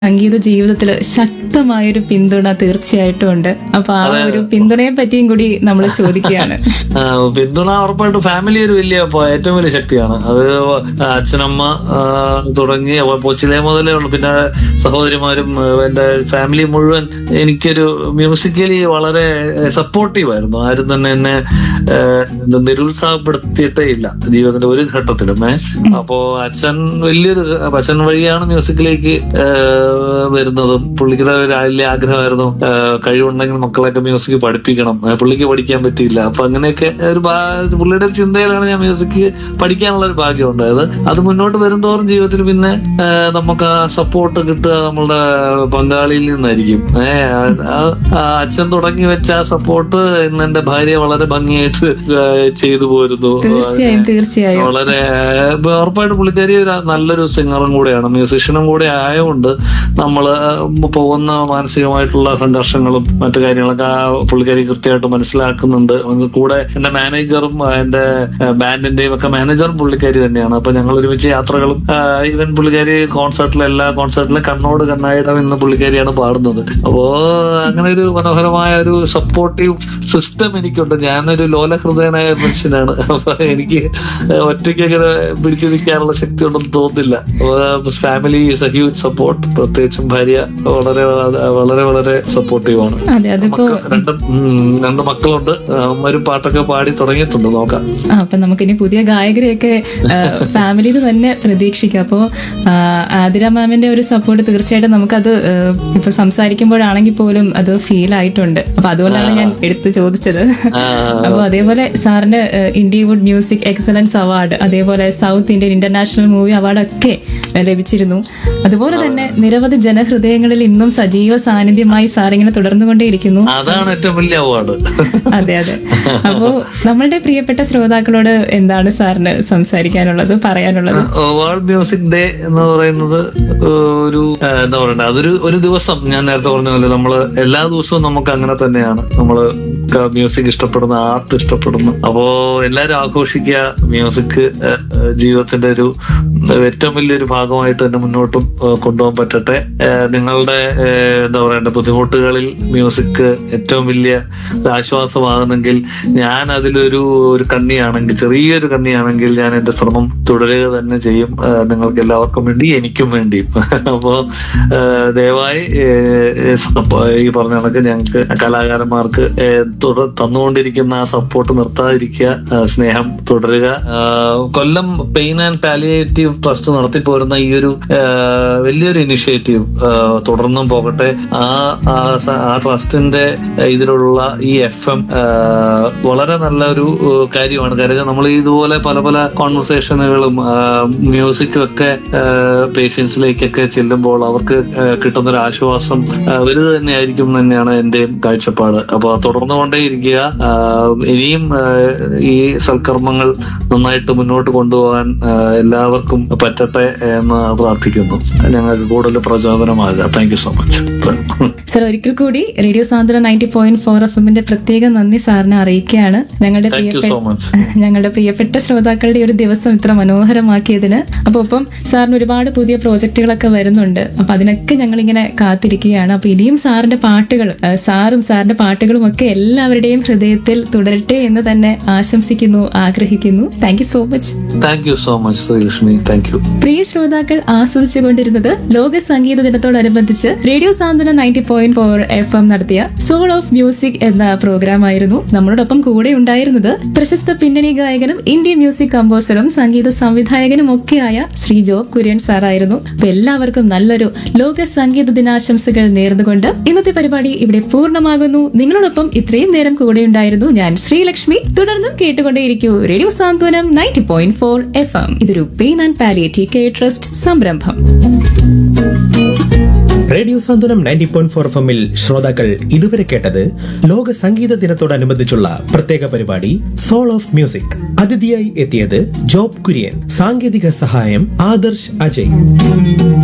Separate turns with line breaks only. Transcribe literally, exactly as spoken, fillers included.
സംഗീത ജീവിതത്തിൽ ശക്തമായൊരു പിന്തുണ തീർച്ചയായിട്ടും ഉണ്ട്. അപ്പൊ ആ ഒരു പിന്തുണയെ പറ്റിയും കൂടി നമ്മൾ ചോദിക്കുകയാണ്.
ആ, പിന്തുണ ഉറപ്പായിട്ടും ഫാമിലി ഒരു വലിയ പ- ഏറ്റവും വലിയ ശക്തിയാണ്. അത് അച്ഛനമ്മ ആ, തുടങ്ങി അവ കൊച്ചിലെ മുതലേ ഉള്ളു. പിന്നെ സഹോദരിമാരും ആ, എന്റെ ഫാമിലി മുഴുവൻ എനിക്കൊരു മ്യൂസിക്കലി വളരെ സപ്പോർട്ടീവ് ആയിരുന്നു. ആരും തന്നെ എന്നെ ആ, എന്താ നിരുത്സാഹപ്പെടുത്തിയിട്ടേ ഇല്ല ജീവിതത്തിന്റെ ഒരു ഘട്ടത്തിലും. ഏ അപ്പോ അച്ഛൻ വലിയൊരു അച്ഛൻ വഴിയാണ് മ്യൂസിക്കിലേക്ക് ആ, വരുന്നതും. പുള്ളിയുടെ ഒരു വലിയ ആഗ്രഹമായിരുന്നു ആ, കഴിവുണ്ടെങ്കിൽ മക്കളെയൊക്കെ മ്യൂസിക് പഠിപ്പിക്കണം. ആ, പുള്ളിക്ക് പഠിക്കാൻ പറ്റിയില്ല. അപ്പൊ അങ്ങനെയൊക്കെ ഒരു ഭാ- പുള്ളിയുടെ ഒരു ചിന്തയിലാണ് ഞാൻ മ്യൂസിക് പഠിക്കാനുള്ള ഒരു ഭാഗ്യം ഉണ്ടായത്. അത് മുന്നോട്ട് വരുന്തോറും ജീവിതത്തിൽ പിന്നെ ആ, നമുക്ക് ആ സപ്പോർട്ട് കിട്ടുക നമ്മളുടെ പങ്കാളിയിൽ നിന്നായിരിക്കും. ഏഹ് അച്ഛൻ തുടങ്ങി വെച്ച ആ സപ്പോർട്ട് ഇന്ന് എന്റെ ഭാര്യ വളരെ ഭംഗിയായിട്ട് ആ, ചെയ്തു പോരുന്നു.
തീർച്ചയായും തീർച്ചയായും
വളരെ ആ, ഉറപ്പായിട്ട് പുള്ളിക്കാരി ഒരു നല്ലൊരു സിംഗറും കൂടെയാണ്, മ്യൂസീഷ്യനും കൂടെ ആയതുകൊണ്ട് നമ്മള് പോകുന്ന മാനസികമായിട്ടുള്ള സംഘർഷങ്ങളും മറ്റു കാര്യങ്ങളൊക്കെ ആ പുള്ളിക്കാരി കൃത്യമായിട്ട് മനസ്സിലാക്കുന്നുണ്ട്. അതിന് കൂടെ എന്റെ മാനേജറും ആ, എന്റെ ബാൻഡിന്റെയും ഒക്കെ മാനേജറും പുള്ളിക്കാരി തന്നെയാണ്. അപ്പൊ ഞങ്ങൾ ഒരുമിച്ച് യാത്രകളും ഈവൻ പുള്ളിക്കാരി കോൺസേർട്ടിലെ എല്ലാ കോൺസേർട്ടിലും കണ്ണോട് കണ്ണായിടം എന്ന് പുള്ളിക്കാരിയാണ് പാടുന്നത്. അപ്പോ അങ്ങനെ ഒരു മനോഹരമായ ഒരു സപ്പോർട്ടീവ് സിസ്റ്റം എനിക്കുണ്ട്. ഞാനൊരു ലോലഹൃദയനായ മനുഷ്യനാണ്. അപ്പൊ എനിക്ക് ഒറ്റയ്ക്ക് അങ്ങനെ പിടിച്ചു നിൽക്കാനുള്ള ശക്തി ഉണ്ടെന്ന് തോന്നുന്നില്ല. Family is A huge support. പ്രത്യേകിച്ചും ഭാര്യ വളരെ വളരെ വളരെ സപ്പോർട്ടീവാണ്.
അതെ അതിപ്പോ
മക്ക- രണ്ട് ഉം, രണ്ട് മക്കളുണ്ട്. അവന്മാരും പാട്ടൊക്കെ പാടി തുടങ്ങിയിട്ടുണ്ട്. നോക്കാം.
ആ, അപ്പൊ നമുക്കിനി പുതിയ ഗായകരെയൊക്കെ ഫാമിലിയിൽ തന്നെ പ്രതീക്ഷിക്കാം. അപ്പോ ആ, ആതിര മാമിന്റെ ഒരു സപ്പോർട്ട് തീർച്ചയായിട്ടും നമുക്കത് ആ, ഇപ്പൊ സംസാരിക്കുമ്പോഴാണെങ്കിൽ പോലും അത് ഫീൽ ആയിട്ടുണ്ട്. അപ്പൊ അതുകൊണ്ടാണ് ഞാൻ എടുത്ത് ചോദിച്ചത്. അപ്പൊ അതേപോലെ സാറിന്റെ ഇന്ത്യവുഡ് മ്യൂസിക് എക്സലൻസ് അവാർഡ്, അതേപോലെ സൗത്ത് ഇന്ത്യൻ ഇന്റർനാഷണൽ മൂവി അവാർഡൊക്കെ ലഭിച്ചിരുന്നു. അതുപോലെ തന്നെ നിരവധി ജനഹൃദയങ്ങളിൽ ഇന്നും സജീവ സാന്നിധ്യമായി സാറിങ്ങനെ തുടർന്നുകൊണ്ടേയിരിക്കുന്നു.
അതാണ് ഏറ്റവും വലിയ അവാർഡ്.
അതെ അതെ. അപ്പോ നമ്മളുടെ പ്രിയപ്പെട്ട ശ്രോതാക്കളോട് എന്താണ് സാറിന് സംസാരിക്കാനുള്ളത്, പറയാനുള്ളത്?
വേൾഡ് മ്യൂസിക് ഡേ എന്ന് പറയുന്നത് ഒരു ആ, എന്താ പറയണ്ട അതൊരു ഒരു ദിവസം, ഞാൻ നേരത്തെ പറഞ്ഞ പോലെ നമ്മള് എല്ലാ ദിവസവും നമുക്ക് അങ്ങനെ തന്നെയാണ്. നമ്മള് മ്യൂസിക് ഇഷ്ടപ്പെടുന്ന, ആർട്ട് ഇഷ്ടപ്പെടുന്നു. അപ്പോ എല്ലാരും ആഘോഷിക്കുക. മ്യൂസിക് ആ, ജീവിതത്തിന്റെ ഒരു ഏറ്റവും വലിയൊരു ഭാഗമായിട്ട് തന്നെ മുന്നോട്ടും ആ, കൊണ്ടുപോകാൻ പറ്റട്ടെ. ആ, നിങ്ങളുടെ ആ, എന്താ പറയണ്ട ബുദ്ധിമുട്ടുകളിൽ മ്യൂസിക് ഏറ്റവും വലിയ ഒരു ആശ്വാസമാകുന്നെങ്കിൽ, ഞാൻ അതിലൊരു ഒരു കണ്ണിയാണെങ്കിൽ, ചെറിയൊരു കണ്ണിയാണെങ്കിൽ ഞാൻ എന്റെ ശ്രമം തുടരുക തന്നെ ചെയ്യും. ആ, നിങ്ങൾക്ക് എല്ലാവർക്കും വേണ്ടി, എനിക്കും വേണ്ടിയും. അപ്പോ ആ, ദയവായി ഏ, സപ്പ- ഈ പറഞ്ഞ കണക്ക് ഞങ്ങൾക്ക് കലാകാരന്മാർക്ക് ഏ, തുട- തന്നുകൊണ്ടിരിക്കുന്ന ആ സപ്പോർട്ട് നിർത്താതിരിക്കുക. ആ, സ്നേഹം തുടരുക. ആ, കൊല്ലം പെയിൻ ആൻഡ് പാലിയേറ്റീവ് ട്രസ്റ്റ് നടത്തിപ്പോരുന്ന ഈ ഒരു ആ, വലിയൊരു ഇനിഷ്യേറ്റീവ് തുടർന്നും പോകട്ടെ. ആ ആ സ- ആ ട്രസ്റ്റിന്റെ ഇതിലുള്ള ഈ എഫ് എം വളരെ നല്ലൊരു ഏഹ്, കാര്യമാണ്. കാര്യം നമ്മൾ ഇതുപോലെ പല പല കോൺവെർസേഷനുകളും മ്യൂസിക്കും ഒക്കെ പേഷ്യൻസിലേക്കൊക്കെ ചെല്ലുമ്പോൾ അവർക്ക് ഏഹ്, കിട്ടുന്നൊരു ആശ്വാസം ഏഹ്, വലുത് തന്നെയായിരിക്കും എന്ന് തന്നെയാണ് എന്റെയും കാഴ്ചപ്പാട്. അപ്പൊ തുടർന്നുകൊണ്ടേയിരിക്കുക. ആഹ്, ഇനിയും ഏഹ്, ഈ സൽക്കർമ്മങ്ങൾ നന്നായിട്ട് മുന്നോട്ട് കൊണ്ടുപോകാൻ ഏഹ്, എല്ലാവർക്കും പറ്റട്ടെ എന്ന് പ്രാർത്ഥിക്കുന്നു. ഞങ്ങൾക്ക് കൂടുതൽ പ്രചോദനമാകുക. Thank you so much.
Sir, ഒരിക്കൽ കൂടി radio Sandra ninety point four F എമ്മിന്റെ പ്രത്യേക നന്ദി സാറിനെ അറിയിക്കുകയാണ്. ഞങ്ങളുടെ
താങ്ക് യു
പ്രിയപ്പെട്ട
സോ മച്ച്.
ഞങ്ങളുടെ പ്രിയപ്പെട്ട ശ്രോതാക്കളുടെ ഒരു ദിവസം ഇത്ര മനോഹരമാക്കിയതിന്. അപ്പൊ ഇപ്പം സാറിന് ഒരുപാട് പുതിയ പ്രോജക്റ്റുകളൊക്കെ വരുന്നുണ്ട്. അപ്പൊ അതിനൊക്കെ ഞങ്ങൾ ഇങ്ങനെ കാത്തിരിക്കുകയാണ്. അപ്പൊ ഇനിയും സാറിന്റെ പാട്ടുകൾ, ഏഹ്, സാറും സാറിന്റെ പാട്ടുകളും ഒക്കെ എല്ലാവരുടെയും ഹൃദയത്തിൽ തുടരട്ടെ എന്ന് തന്നെ ആശംസിക്കുന്നു, ആഗ്രഹിക്കുന്നു. Thank you so much.
Thank you so much Sreelakshmi. Thank you.
പ്രിയ ശ്രോതാക്കൾ ആസ്വദിച്ചുകൊണ്ടിരുന്നത് ലോക സംഗീത ദിനത്തോടനുബന്ധിച്ച് റേഡിയോ സാന്ത്വനം ninety point four F M നടത്തിയ സോൾ ഓഫ് മ്യൂസിക് എന്ന പ്രോഗ്രാം ആയിരുന്നു. നമ്മളോടൊപ്പം കൂടെ ഉണ്ടായിരുന്നത് പ്രശസ്ത പിന്നണി ഗായകനും ഇന്ത്യൻ മ്യൂസിക് കമ്പോസറും സംഗീത സംവിധായകനും ഒക്കെയായ ശ്രീ ജോബ് കുര്യൻ സാറായിരുന്നു. അപ്പൊ എല്ലാവർക്കും നല്ലൊരു ലോക സംഗീത ദിനാശംസകൾ നേർന്നുകൊണ്ട് ഇന്നത്തെ പരിപാടി ഇവിടെ പൂർണ്ണമാകുന്നു. നിങ്ങളോടൊപ്പം ഇത്രയും നേരം കൂടെ ഉണ്ടായിരുന്നു ഞാൻ ശ്രീലക്ഷ്മി. തുടർന്നും കേട്ടുകൊണ്ടേയിരിക്കൂ റേഡിയോ സാന്ത്വനം ninety point four F M. ഇതൊരു pain and palliative care trust സംരംഭം.
റേഡിയോ സാന്ത്വനം നയൻറ്റി പോയിന്റ് ഫോർ എഫ് എമ്മിൽ ശ്രോതാക്കൾ ഇതുവരെ കേട്ടത് ലോക സംഗീത ദിനത്തോടനുബന്ധിച്ചുള്ള പ്രത്യേക പരിപാടി സോൾ ഓഫ് മ്യൂസിക്. അതിഥിയായി എത്തിയത് ജോബ് കുര്യൻ. സാങ്കേതിക സഹായം ആദർശ് അജയ്.